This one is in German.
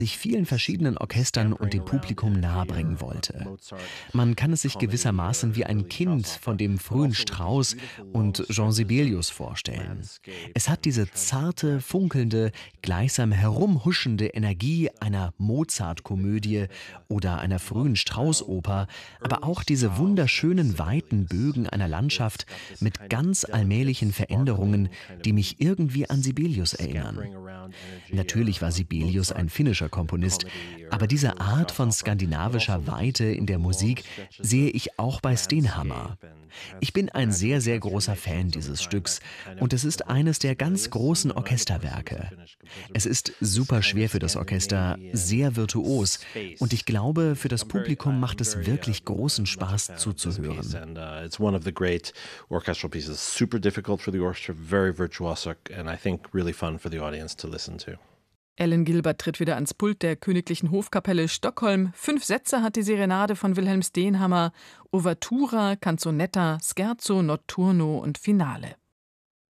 ich vielen verschiedenen Orchestern und dem Publikum nahebringen wollte. Man kann es sich gewissermaßen wie ein Kind von dem frühen Strauss und Jean Sibelius vorstellen. Es hat diese zarte, funkelnde, gleichsam herumhuschende Energie einer Mozart-Komödie oder einer frühen Strauss-Oper, aber auch diese wunderschönen weiten Bögen einer Landschaft mit ganz allmählichen Veränderungen, die mich irgendwie an Sibelius erinnern. Natürlich war Sibelius ein finnischer Komponist, aber diese Art von skandinavischer Weite in der Musik sehe ich auch bei Stenhammar. Ich bin ein sehr, sehr großer Fan dieses Stücks und es ist eines der ganz großen Orchesterwerke. Es ist super schwer für das Orchester, sehr virtuos und ich glaube, für das Publikum macht es wirklich großen Spaß zuzuhören. It's one of the great orchestral pieces. Super difficult for the orchestra, very virtuosic, and I think really fun for the audience to listen to. Ellen Gilbert tritt wieder ans Pult der Königlichen Hofkapelle Stockholm. 5 Sätze hat die Serenade von Wilhelm Stenhammar: Ouvertura, Canzonetta, Scherzo, Notturno und Finale.